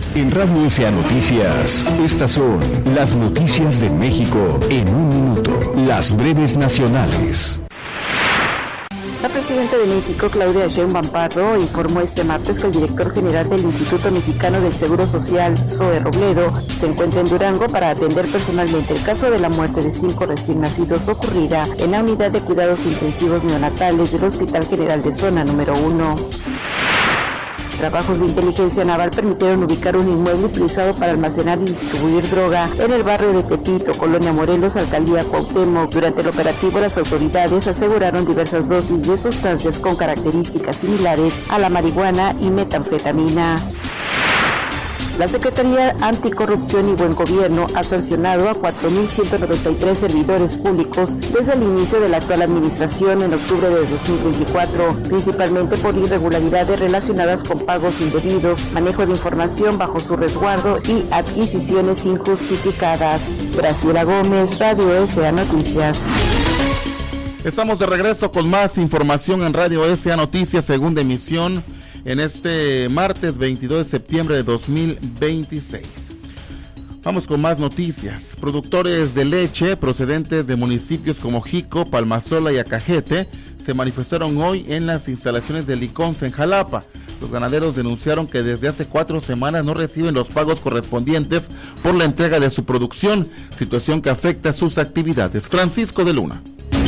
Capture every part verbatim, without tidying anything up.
En Radio S A Noticias, estas son las noticias de México en un minuto. Las breves nacionales. La presidenta de México, Claudia Sheinbaum Pardo, informó este martes que el director general del Instituto Mexicano del Seguro Social, Zoe Robledo, se encuentra en Durango para atender personalmente el caso de la muerte de cinco recién nacidos ocurrida en la unidad de cuidados intensivos neonatales del Hospital General de Zona número uno. Trabajos de inteligencia naval permitieron ubicar un inmueble utilizado para almacenar y distribuir droga en el barrio de Tepito, Colonia Morelos, Alcaldía Cuauhtémoc. Durante el operativo, las autoridades aseguraron diversas dosis de sustancias con características similares a la marihuana y metanfetamina. La Secretaría Anticorrupción y Buen Gobierno ha sancionado a cuatro mil ciento noventa y tres servidores públicos desde el inicio de la actual administración en octubre de dos mil veinticuatro, principalmente por irregularidades relacionadas con pagos indebidos, manejo de información bajo su resguardo y adquisiciones injustificadas. Graciela Gómez, Radio S A Noticias. Estamos de regreso con más información en Radio S A Noticias, segunda emisión, en este martes veintidós de septiembre de dos mil veintiséis. Vamos con más noticias. Productores de leche procedentes de municipios como Jico, Palmasola y Acajete se manifestaron hoy en las instalaciones de Liconza en Jalapa. Los ganaderos denunciaron que desde hace cuatro semanas no reciben los pagos correspondientes por la entrega de su producción, situación que afecta sus actividades. Francisco de Luna.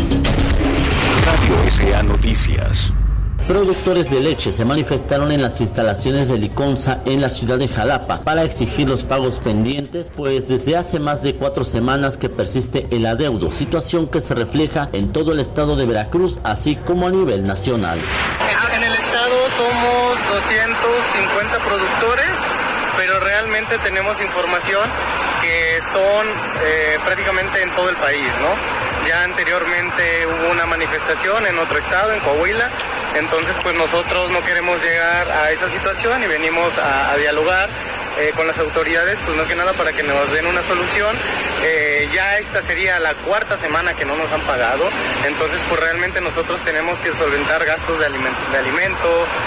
Radio S A Noticias. Productores de leche se manifestaron en las instalaciones de Liconza en la ciudad de Jalapa para exigir los pagos pendientes, pues desde hace más de cuatro semanas que persiste el adeudo, situación que se refleja en todo el estado de Veracruz, así como a nivel nacional. En el estado somos doscientos cincuenta productores, pero realmente tenemos información que son eh, prácticamente en todo el país, ¿no? Ya anteriormente hubo una manifestación en otro estado, en Coahuila. Entonces, pues nosotros no queremos llegar a esa situación y venimos a, a dialogar eh, con las autoridades, pues más que nada para que nos den una solución. Eh, ya esta sería la cuarta semana que no nos han pagado, entonces pues realmente nosotros tenemos que solventar gastos de alimento, de, alimento,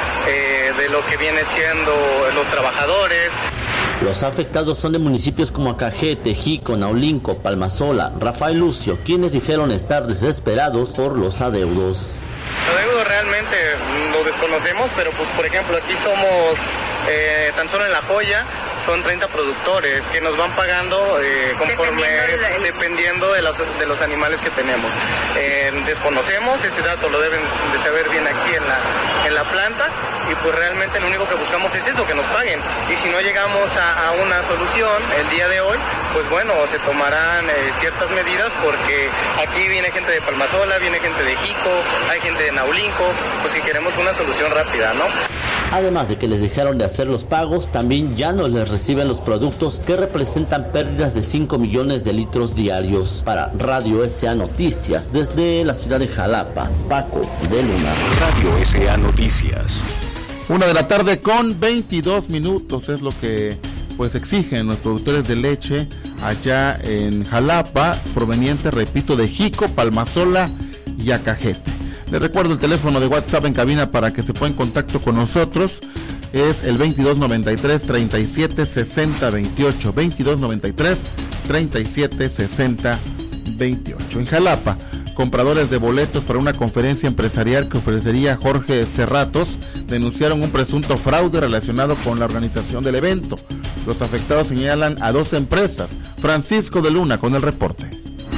eh, de lo que viene siendo los trabajadores. Los afectados son de municipios como Acajete, Jico, Naulinco, Palmasola, Rafael Lucio, quienes dijeron estar desesperados por los adeudos. El adeudo realmente lo desconocemos, pero pues por ejemplo aquí somos eh, tan solo en La Joya son treinta productores que nos van pagando eh, conforme dependiendo, de, dependiendo de, los, de los animales que tenemos. Eh, desconocemos, este dato lo deben de saber bien aquí en la, en la planta, y pues realmente lo único que buscamos es eso, que nos paguen. Y si no llegamos a, a una solución el día de hoy, pues bueno, se tomarán eh, ciertas medidas, porque aquí viene gente de Palmasola, viene gente de Jico, hay gente de Naulinco, pues si queremos una solución rápida, ¿no? Además de que les dejaron de hacer los pagos, también ya no les reciben los productos que representan pérdidas de cinco millones de litros diarios. Para Radio S A Noticias, desde la ciudad de Jalapa, Paco de Luna. Radio S A Noticias. Una de la tarde con veintidós minutos es lo que pues exigen los productores de leche allá en Jalapa, provenientes, repito, de Jico, Palmasola y Acajete. Les recuerdo el teléfono de WhatsApp en cabina para que se ponga en contacto con nosotros. Es el veintidós noventa y tres, treinta y siete, sesenta, veintiocho. veintidós noventa y tres, treinta y siete, sesenta, veintiocho. En Jalapa, compradores de boletos para una conferencia empresarial que ofrecería Jorge Cerratos denunciaron un presunto fraude relacionado con la organización del evento. Los afectados señalan a dos empresas. Francisco de Luna con el reporte.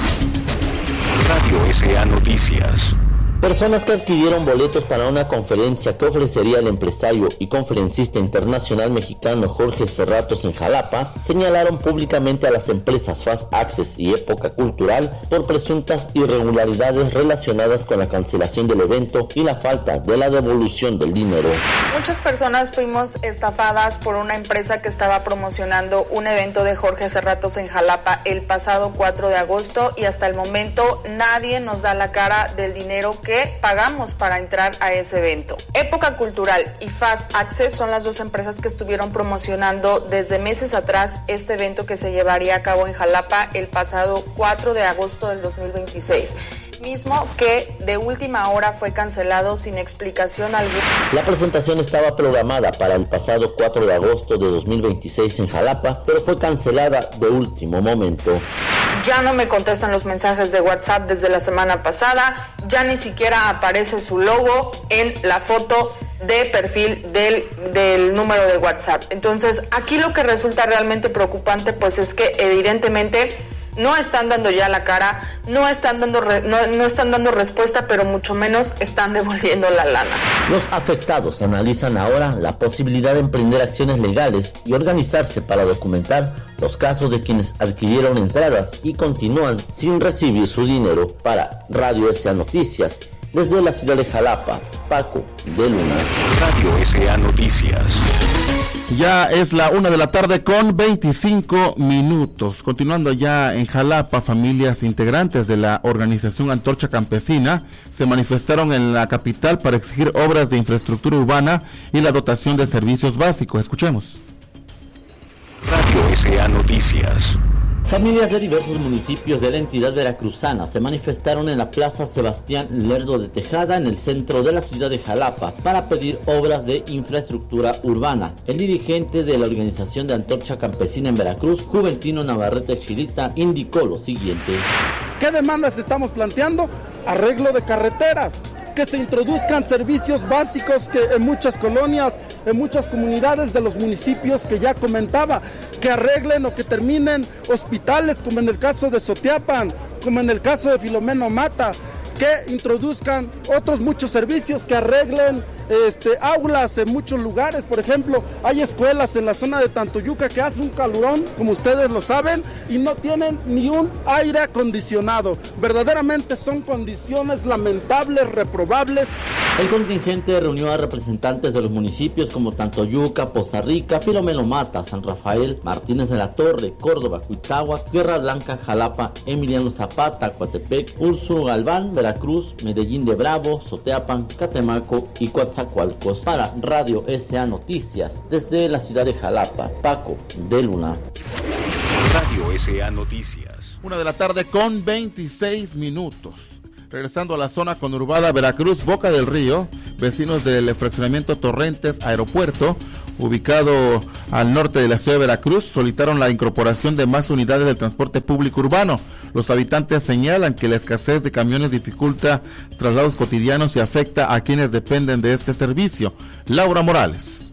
Radio S A Noticias. Personas que adquirieron boletos para una conferencia que ofrecería el empresario y conferencista internacional mexicano Jorge Cerratos en Jalapa señalaron públicamente a las empresas Fast Access y Época Cultural por presuntas irregularidades relacionadas con la cancelación del evento y la falta de la devolución del dinero. Muchas personas fuimos estafadas por una empresa que estaba promocionando un evento de Jorge Cerratos en Jalapa el pasado cuatro de agosto, y hasta el momento nadie nos da la cara del dinero que pagamos para entrar a ese evento. Época Cultural y Fast Access son las dos empresas que estuvieron promocionando desde meses atrás este evento que se llevaría a cabo en Jalapa el pasado cuatro de agosto del dos mil veintiséis. mismo que de última hora fue cancelado sin explicación alguna. La presentación estaba programada para el pasado cuatro de agosto de dos mil veintiséis en Jalapa, pero fue cancelada de último momento. Ya no me contestan los mensajes de WhatsApp desde la semana pasada, ya ni siquiera aparece su logo en la foto de perfil del, del número de WhatsApp. Entonces, aquí lo que resulta realmente preocupante, pues es que evidentemente no están dando ya la cara, no están dando re, no, no están dando respuesta, pero mucho menos están devolviendo la lana. Los afectados analizan ahora la posibilidad de emprender acciones legales y organizarse para documentar los casos de quienes adquirieron entradas y continúan sin recibir su dinero. Para Radio S A Noticias, desde la ciudad de Jalapa, Paco de Luna. Radio S A Noticias. Ya es la una de la tarde con veinticinco minutos. Continuando ya en Jalapa, familias integrantes de la organización Antorcha Campesina se manifestaron en la capital para exigir obras de infraestructura urbana y la dotación de servicios básicos. Escuchemos. Radio S A Noticias. Familias de diversos municipios de la entidad veracruzana se manifestaron en la Plaza Sebastián Lerdo de Tejada, en el centro de la ciudad de Jalapa, para pedir obras de infraestructura urbana. El dirigente de la organización de Antorcha Campesina en Veracruz, Juventino Navarrete Chirita, indicó lo siguiente. ¿Qué demandas estamos planteando? Arreglo de carreteras, que se introduzcan servicios básicos que en muchas colonias, en muchas comunidades de los municipios que ya comentaba, que arreglen o que terminen hospitales, como en el caso de Soteapan, como en el caso de Filomeno Mata, que introduzcan otros muchos servicios, que arreglen este, aulas en muchos lugares. Por ejemplo, hay escuelas en la zona de Tantoyuca que hace un calorón, como ustedes lo saben, y no tienen ni un aire acondicionado. Verdaderamente son condiciones lamentables, reprobables. El contingente reunió a representantes de los municipios como Tantoyuca, Poza Rica, Filomeno Mata, San Rafael, Martínez de la Torre, Córdoba, Cuitagua, Tierra Blanca, Jalapa, Emiliano Zapata, Coatepec, Úrsulo Galván, Veracruz, Medellín de Bravo, Soteapan, Catemaco y Coatzacoalcos. Para Radio S A Noticias, desde la ciudad de Jalapa, Paco de Luna. Radio S A Noticias. Una de la tarde con veintiséis minutos. Regresando a la zona conurbada Veracruz, Boca del Río, vecinos del fraccionamiento Torrentes Aeropuerto, ubicado al norte de la ciudad de Veracruz, solicitaron la incorporación de más unidades del transporte público urbano. Los habitantes señalan que la escasez de camiones dificulta traslados cotidianos y afecta a quienes dependen de este servicio. Laura Morales.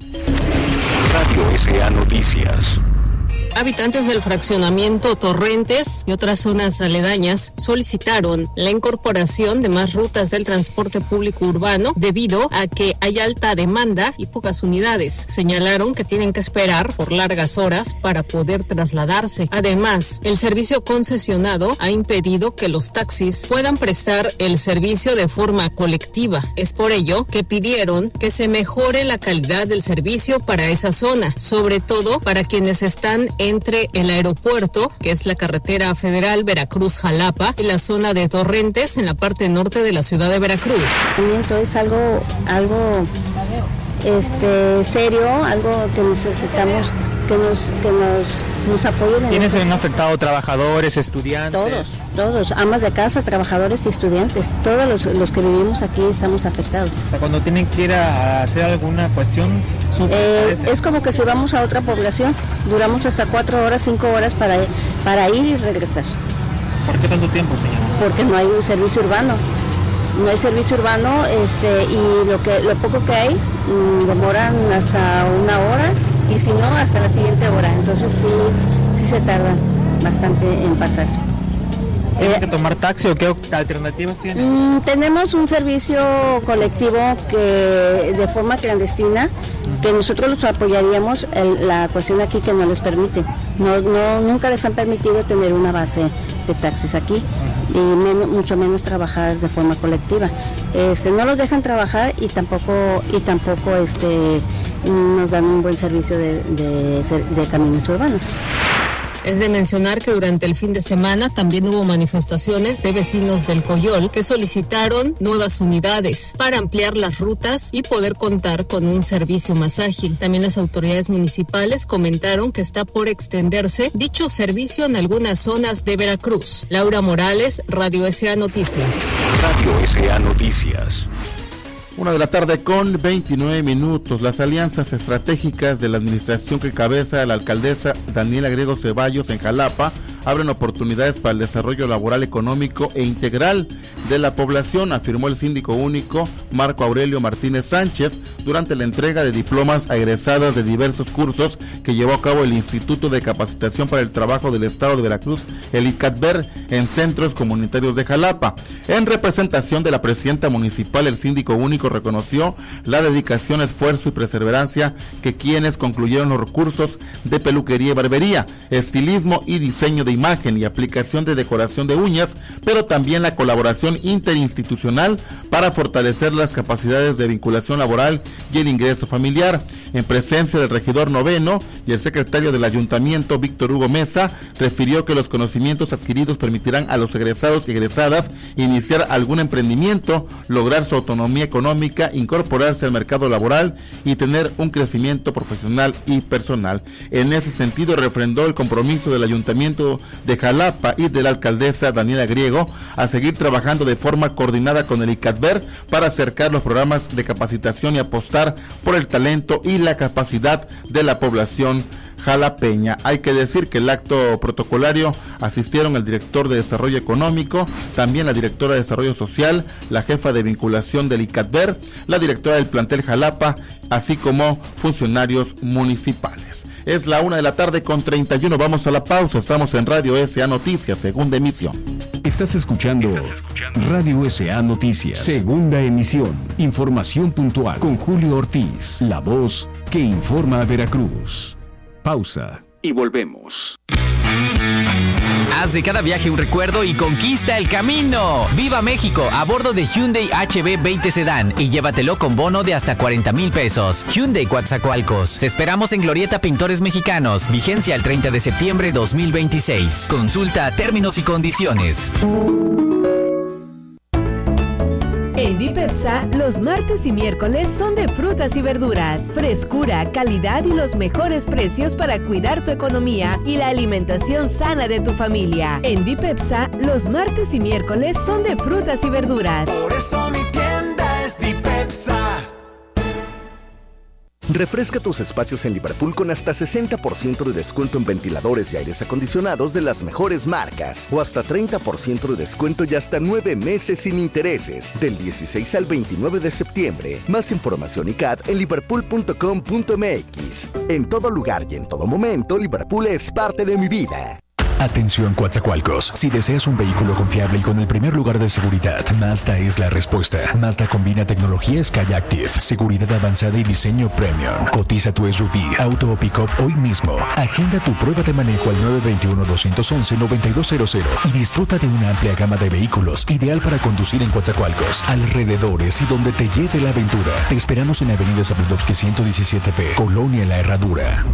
Radio S A Noticias. Habitantes del fraccionamiento Torrentes y otras zonas aledañas solicitaron la incorporación de más rutas del transporte público urbano debido a que hay alta demanda y pocas unidades. Señalaron que tienen que esperar por largas horas para poder trasladarse. Además, el servicio concesionado ha impedido que los taxis puedan prestar el servicio de forma colectiva. Es por ello que pidieron que se mejore la calidad del servicio para esa zona, sobre todo para quienes están entre el aeropuerto, que es la carretera federal Veracruz-Jalapa, y la zona de Torrentes, en la parte norte de la ciudad de Veracruz. Es algo, algo este, serio, algo que necesitamos que nos, que nos, nos apoyen. ¿Quiénes se han afectado? ¿Trabajadores, estudiantes? Todos, todos, amas de casa, trabajadores y estudiantes. Todos los, los que vivimos aquí estamos afectados. O sea, cuando tienen que ir a hacer alguna cuestión, eh, es como que si vamos a otra población, duramos hasta cuatro horas, cinco horas para, para ir y regresar. ¿Por qué tanto tiempo, señor? Porque no hay un servicio urbano. No hay servicio urbano, este, y lo que lo poco que hay mmm, demoran hasta una hora, y si no, hasta la siguiente hora. Entonces sí, sí se tarda bastante en pasar. ¿Tienen eh, que tomar taxi o qué alternativas tienen? Mmm, tenemos un servicio colectivo que de forma clandestina, que nosotros los apoyaríamos. El, la cuestión aquí que no les permite, no, no, nunca les han permitido tener una base de taxis aquí, uh-huh. y menos, mucho menos trabajar de forma colectiva. Este, no los dejan trabajar y tampoco y tampoco este nos dan un buen servicio de, de, de camiones urbanos. Es de mencionar que durante el fin de semana también hubo manifestaciones de vecinos del Coyol que solicitaron nuevas unidades para ampliar las rutas y poder contar con un servicio más ágil. También las autoridades municipales comentaron que está por extenderse dicho servicio en algunas zonas de Veracruz. Laura Morales, Radio S A Noticias. Radio S A Noticias. Una de la tarde con veintinueve minutos. Las alianzas estratégicas de la administración que cabeza la alcaldesa Daniela Griego Ceballos en Jalapa abren oportunidades para el desarrollo laboral, económico e integral de la población, afirmó el síndico único Marco Aurelio Martínez Sánchez durante la entrega de diplomas a egresadas de diversos cursos que llevó a cabo el Instituto de Capacitación para el Trabajo del Estado de Veracruz, el ICATVER, en centros comunitarios de Jalapa. En representación de la presidenta municipal, el síndico único reconoció la dedicación, esfuerzo y perseverancia que quienes concluyeron los cursos de peluquería y barbería, estilismo y diseño de imagen y aplicación de decoración de uñas, pero también la colaboración interinstitucional para fortalecer las capacidades de vinculación laboral y el ingreso familiar. En presencia del regidor noveno y el secretario del ayuntamiento, Víctor Hugo Mesa, refirió que los conocimientos adquiridos permitirán a los egresados y egresadas iniciar algún emprendimiento, lograr su autonomía económica, incorporarse al mercado laboral y tener un crecimiento profesional y personal. En ese sentido, refrendó el compromiso del ayuntamiento de Jalapa y de la alcaldesa Daniela Griego a seguir trabajando de forma coordinada con el ICATVER para acercar los programas de capacitación y apostar por el talento y la capacidad de la población jalapeña. Hay que decir que el acto protocolario asistieron el director de Desarrollo Económico, también la directora de Desarrollo Social, la jefa de vinculación del ICATVER, la directora del plantel Jalapa, así como funcionarios municipales. Es la una de la tarde con treinta y uno, vamos a la pausa, estamos en Radio S A Noticias, segunda emisión. Estás escuchando Radio S A Noticias, segunda emisión, información puntual con Julio Ortiz, la voz que informa a Veracruz. Pausa y volvemos. Haz de cada viaje un recuerdo y conquista el camino. ¡Viva México! A bordo de Hyundai H B veinte Sedán y llévatelo con bono de hasta cuarenta mil pesos. Hyundai Coatzacoalcos. Te esperamos en Glorieta Pintores Mexicanos. Vigencia el treinta de septiembre de dos mil veintiséis. Consulta términos y condiciones. En Dipepsa, los martes y miércoles son de frutas y verduras, frescura, calidad y los mejores precios para cuidar tu economía y la alimentación sana de tu familia. En Dipepsa, los martes y miércoles son de frutas y verduras. Por eso mi tienda es Dipepsa. Refresca tus espacios en Liverpool con hasta sesenta por ciento de descuento en ventiladores y aires acondicionados de las mejores marcas, o hasta treinta por ciento de descuento y hasta nueve meses sin intereses, del dieciséis al veintinueve de septiembre. Más información y C A D en liverpool punto com punto m x. En todo lugar y en todo momento, Liverpool es parte de mi vida. Atención Coatzacoalcos, si deseas un vehículo confiable y con el primer lugar de seguridad, Mazda es la respuesta. Mazda combina tecnología Skyactiv, seguridad avanzada y diseño premium. Cotiza tu S U V, auto o pick-up hoy mismo. Agenda tu prueba de manejo al nueve dos uno, dos uno uno, nueve dos cero cero y disfruta de una amplia gama de vehículos ideal para conducir en Coatzacoalcos, alrededores y donde te lleve la aventura. Te esperamos en Avenida Zabludovsky ciento diecisiete B, Colonia La Herradura.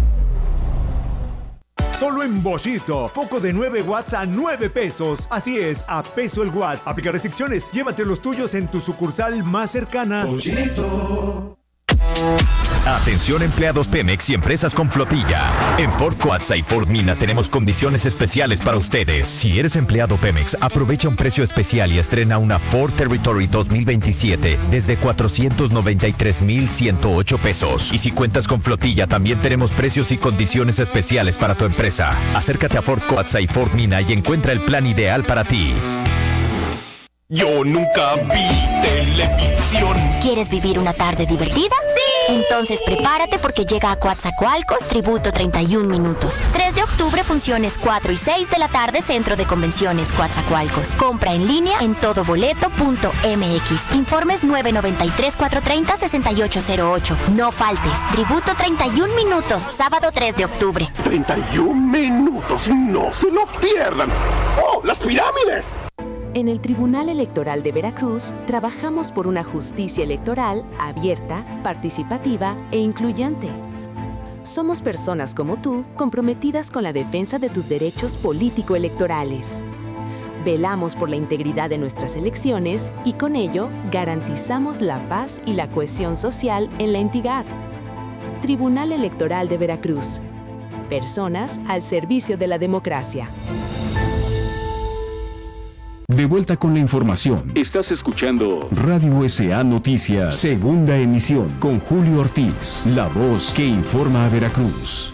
Solo en Boschito, foco de nueve watts a nueve pesos. Así es, a peso el watt. Aplica restricciones. Llévate los tuyos en tu sucursal más cercana. Boschito. Atención empleados Pemex y empresas con flotilla. En Ford Coatza y Ford Mina tenemos condiciones especiales para ustedes. Si eres empleado Pemex, aprovecha un precio especial y estrena una Ford Territory dos mil veintisiete desde cuatrocientos noventa y tres mil ciento ocho pesos. Y si cuentas con flotilla, también tenemos precios y condiciones especiales para tu empresa. Acércate a Ford Coatza y Ford Mina y encuentra el plan ideal para ti. Yo nunca vi televisión. ¿Quieres vivir una tarde divertida? ¡Sí! Entonces prepárate porque llega a Coatzacoalcos Tributo treinta y un minutos. tres de octubre, funciones cuatro y seis de la tarde, Centro de Convenciones Coatzacoalcos. Compra en línea en todoboleto punto m x. Informes nueve nueve tres, cuatro tres cero, seis ocho cero ocho. No faltes. Tributo treinta y un minutos, sábado tres de octubre. treinta y un minutos, no se lo pierdan. ¡Oh, las pirámides! En el Tribunal Electoral de Veracruz, trabajamos por una justicia electoral abierta, participativa e incluyente. Somos personas como tú, comprometidas con la defensa de tus derechos político-electorales. Velamos por la integridad de nuestras elecciones y con ello garantizamos la paz y la cohesión social en la entidad. Tribunal Electoral de Veracruz. Personas al servicio de la democracia. De vuelta con la información. Estás escuchando Radio S A Noticias, segunda emisión, con Julio Ortiz, la voz que informa a Veracruz.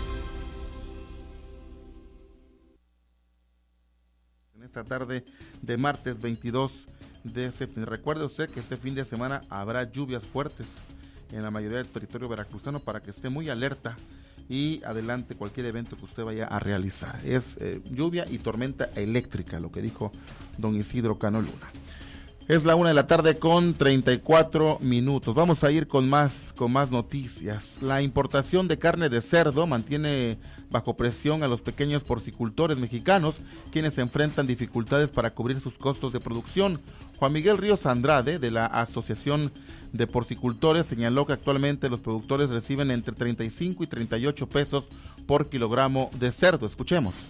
En esta tarde de martes veintidós de septiembre. Recuerde usted que este fin de semana habrá lluvias fuertes en la mayoría del territorio veracruzano para que esté muy alerta y adelante cualquier evento que usted vaya a realizar. Es eh, lluvia y tormenta eléctrica, lo que dijo don Isidro Cano Luna. Es la una de la tarde con treinta y cuatro minutos. Vamos a ir con más, con más noticias. La importación de carne de cerdo mantiene bajo presión a los pequeños porcicultores mexicanos, quienes enfrentan dificultades para cubrir sus costos de producción. Juan Miguel Ríos Andrade, de la Asociación de Porcicultores, señaló que actualmente los productores reciben entre treinta y cinco y treinta y ocho pesos por kilogramo de cerdo. Escuchemos.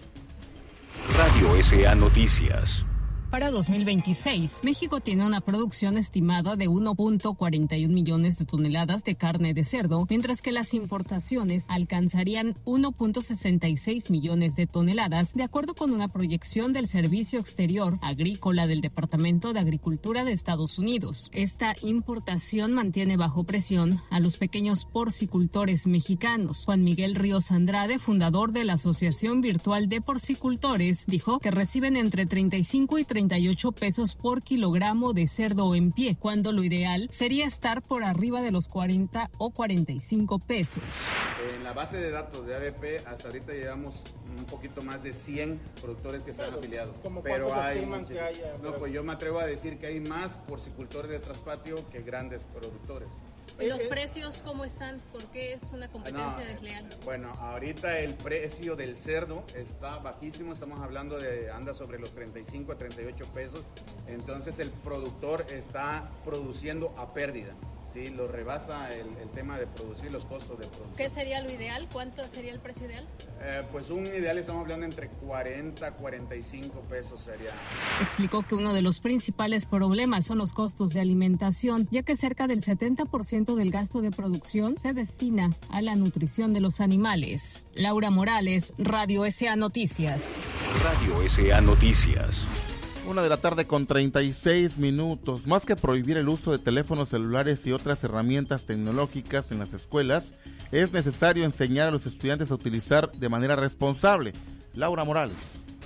Radio S A Noticias. Para dos mil veintiséis, México tiene una producción estimada de uno punto cuarenta y un millones de toneladas de carne de cerdo, mientras que las importaciones alcanzarían uno punto sesenta y seis millones de toneladas, de acuerdo con una proyección del Servicio Exterior Agrícola del Departamento de Agricultura de Estados Unidos. Esta importación mantiene bajo presión a los pequeños porcicultores mexicanos. Juan Miguel Ríos Andrade, fundador de la Asociación Virtual de Porcicultores, dijo que reciben entre treinta y cinco y treinta y ocho pesos por kilogramo de cerdo en pie, cuando lo ideal sería estar por arriba de los cuarenta o cuarenta y cinco pesos. En la base de datos de A B P, hasta ahorita llevamos un poquito más de cien productores que se han afiliado. Pero hay, que haya, no, pues yo me atrevo a decir que hay más porcicultores de traspatio que grandes productores. ¿Los precios cómo están? ¿Por qué es una competencia no, desleal? Bueno, ahorita el precio del cerdo está bajísimo, estamos hablando de, anda sobre los treinta y cinco a treinta y ocho pesos, entonces el productor está produciendo a pérdida. Sí, lo rebasa el, el tema de producir, los costos de producción. ¿Qué sería lo ideal? ¿Cuánto sería el precio ideal? Eh, pues un ideal estamos hablando entre cuarenta a cuarenta y cinco pesos sería. Explicó que uno de los principales problemas son los costos de alimentación, ya que cerca del setenta por ciento del gasto de producción se destina a la nutrición de los animales. Laura Morales, Radio S A Noticias. Radio S A Noticias. Una de la tarde con treinta y seis minutos. Más que prohibir el uso de teléfonos celulares y otras herramientas tecnológicas en las escuelas, es necesario enseñar a los estudiantes a utilizar de manera responsable. Laura Morales.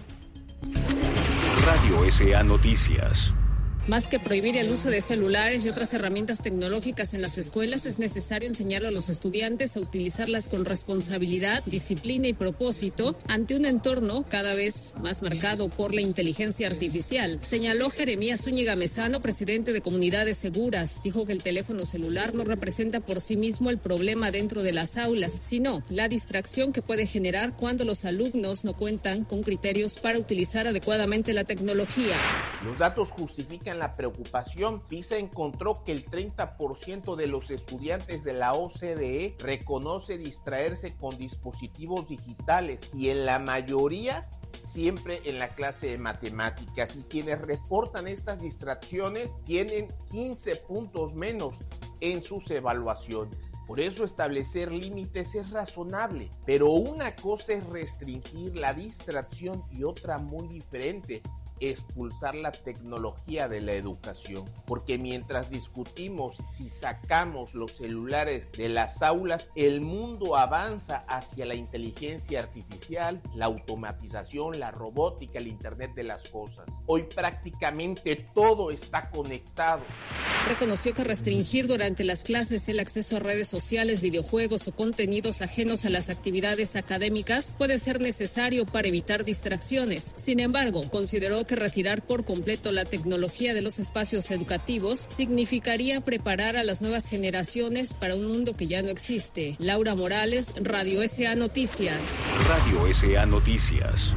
Radio S A Noticias. Más que prohibir el uso de celulares y otras herramientas tecnológicas en las escuelas, es necesario enseñar a los estudiantes a utilizarlas con responsabilidad, disciplina y propósito ante un entorno cada vez más marcado por la inteligencia artificial, señaló Jeremías Zúñiga Mezano, presidente de Comunidades Seguras. Dijo que el teléfono celular no representa por sí mismo el problema dentro de las aulas, sino la distracción que puede generar cuando los alumnos no cuentan con criterios para utilizar adecuadamente la tecnología. Los datos justifican la preocupación. PISA encontró que el treinta por ciento de los estudiantes de la O C D E reconoce distraerse con dispositivos digitales y en la mayoría siempre en la clase de matemáticas, y quienes reportan estas distracciones tienen quince puntos menos en sus evaluaciones. Por eso establecer límites es razonable, pero una cosa es restringir la distracción y otra muy diferente, expulsar la tecnología de la educación, porque mientras discutimos si sacamos los celulares de las aulas, el mundo avanza hacia la inteligencia artificial, la automatización, la robótica, el Internet de las cosas. Hoy prácticamente todo está conectado. Reconoció que restringir durante las clases el acceso a redes sociales, videojuegos o contenidos ajenos a las actividades académicas puede ser necesario para evitar distracciones. Sin embargo, consideró que retirar por completo la tecnología de los espacios educativos significaría preparar a las nuevas generaciones para un mundo que ya no existe. Laura Morales, Radio S A Noticias. Radio S A Noticias.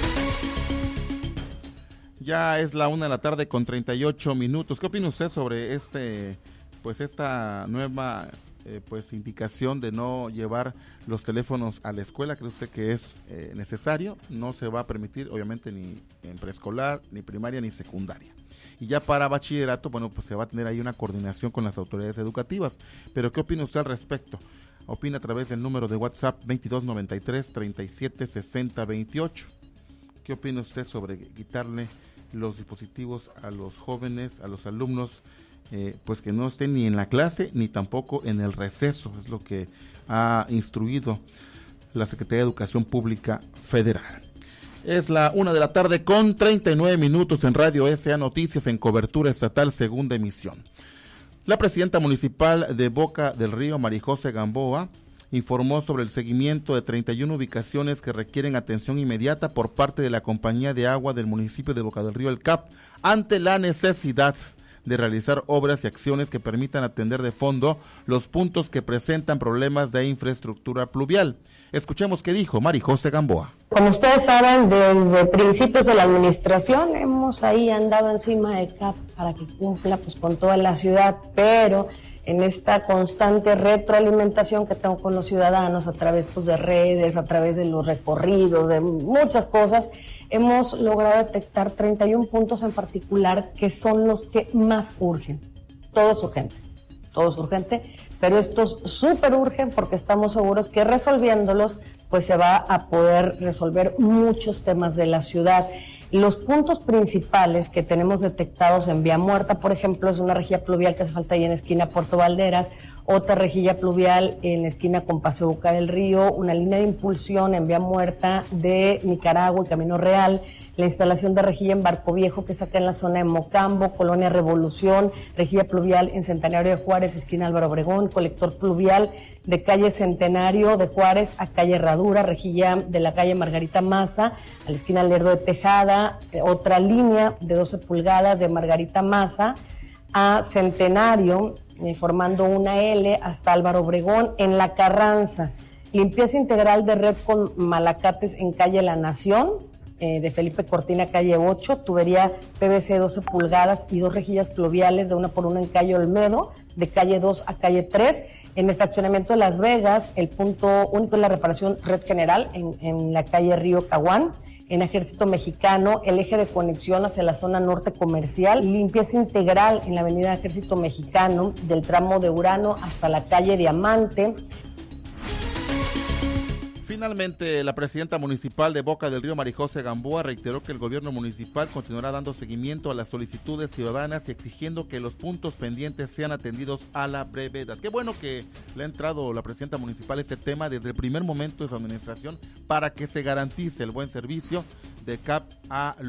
Ya es la una de la tarde con treinta y ocho minutos. ¿Qué opina usted sobre este, pues esta nueva eh, pues indicación de no llevar los teléfonos a la escuela. ¿Cree usted que es eh, necesario? No se va a permitir, obviamente, ni en preescolar, ni primaria, ni secundaria. Y ya para bachillerato, bueno, pues se va a tener ahí una coordinación con las autoridades educativas. Pero ¿qué opina usted al respecto? Opina a través del número de WhatsApp veintidós noventa y tres, treinta y siete, sesenta, veintiocho. ¿Qué opina usted sobre quitarle los dispositivos a los jóvenes, a los alumnos, eh, pues que no estén ni en la clase ni tampoco en el receso? Es lo que ha instruido la Secretaría de Educación Pública Federal. Es la una de la tarde con treinta y nueve minutos en Radio S A Noticias, en cobertura estatal, segunda emisión. La presidenta municipal de Boca del Río, Marijose Gamboa, informó sobre el seguimiento de treinta y una ubicaciones que requieren atención inmediata por parte de la Compañía de Agua del municipio de Boca del Río, el C A P, ante la necesidad de realizar obras y acciones que permitan atender de fondo los puntos que presentan problemas de infraestructura pluvial. Escuchemos qué dijo Marijose Gamboa. Como ustedes saben, desde principios de la administración hemos ahí andado encima de C A P para que cumpla pues con toda la ciudad, pero en esta constante retroalimentación que tengo con los ciudadanos a través pues, de redes, a través de los recorridos, de muchas cosas, hemos logrado detectar treinta y un puntos en particular que son los que más urgen. Todo es urgente, todo es urgente, pero estos súper urgen porque estamos seguros que resolviéndolos pues se va a poder resolver muchos temas de la ciudad. Los puntos principales que tenemos detectados en Vía Muerta, por ejemplo, es una rejilla pluvial que hace falta ahí en esquina Puerto Valderas, otra rejilla pluvial en esquina con Paseo Boca del Río, una línea de impulsión en Vía Muerta de Nicaragua y Camino Real, la instalación de rejilla en Barco Viejo que está acá en la zona de Mocambo, Colonia Revolución, rejilla pluvial en Centenario de Juárez, esquina Álvaro Obregón, colector pluvial de calle Centenario de Juárez a calle Herradura, rejilla de la calle Margarita Maza, a la esquina Lerdo de Tejada, otra línea de doce pulgadas de Margarita Maza a Centenario, eh, formando una L hasta Álvaro Obregón, en La Carranza, limpieza integral de red con malacates en calle La Nación, eh, de Felipe Cortina, calle ocho, tubería P V C doce pulgadas y dos rejillas pluviales de una por una en calle Olmedo, de calle dos a calle tres. En el fraccionamiento de Las Vegas, el punto único es la reparación red general en, en la calle Río Caguán. En Ejército Mexicano, el eje de conexión hacia la zona norte comercial, limpieza integral en la avenida Ejército Mexicano, del tramo de Urano hasta la calle Diamante. Finalmente, la presidenta municipal de Boca del Río, Marijose Gamboa, reiteró que el gobierno municipal continuará dando seguimiento a las solicitudes ciudadanas y exigiendo que los puntos pendientes sean atendidos a la brevedad. Qué bueno que le ha entrado la presidenta municipal a este tema desde el primer momento de su administración para que se garantice el buen servicio de C A P a